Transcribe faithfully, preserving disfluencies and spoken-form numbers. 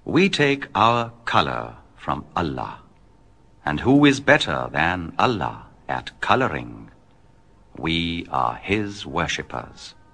We take our color from Allah. And who is better than Allah at coloring? We are His worshippers.